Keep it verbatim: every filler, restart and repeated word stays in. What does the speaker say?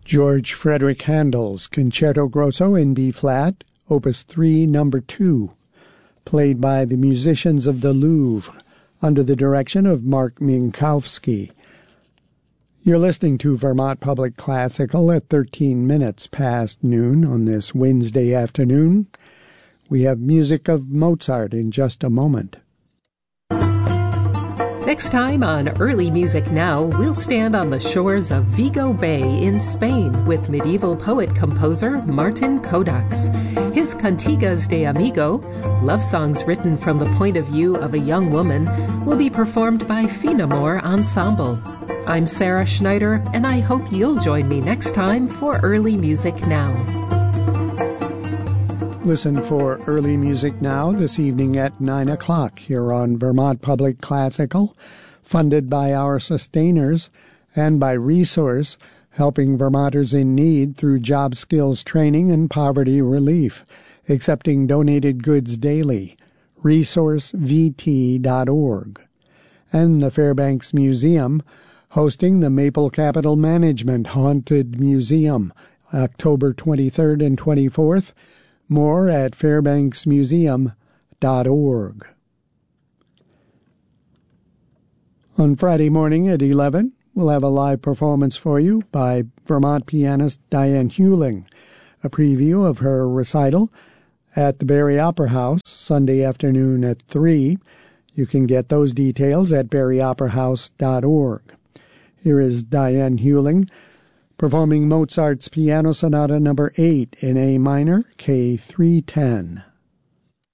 George Frederick Handel's Concerto Grosso in B-flat, Opus three, Number two, played by the musicians of the Louvre under the direction of Mark Minkowski. You're listening to Vermont Public Classical at thirteen minutes past noon on this Wednesday afternoon. We have music of Mozart in just a moment. Next time on Early Music Now, we'll stand on the shores of Vigo Bay in Spain with medieval poet-composer Martin Codax. His Cantigas de Amigo, love songs written from the point of view of a young woman, will be performed by Finamore Ensemble. I'm Sarah Schneider, and I hope you'll join me next time for Early Music Now. Listen for Early Music Now this evening at nine o'clock here on Vermont Public Classical, funded by our sustainers and by Resource, helping Vermonters in need through job skills training and poverty relief, accepting donated goods daily, resource v t dot org. And the Fairbanks Museum, hosting the Maple Capital Management Haunted Museum, October twenty-third and twenty-fourth, more at fairbanks museum dot org. On Friday morning at eleven, we'll have a live performance for you by Vermont pianist Diane Hewling, a preview of her recital at the Barrie Opera House Sunday afternoon at three. You can get those details at barrie opera house dot org. Here is Diane Hewling performing Mozart's Piano Sonata Number eight in A minor, K three ten.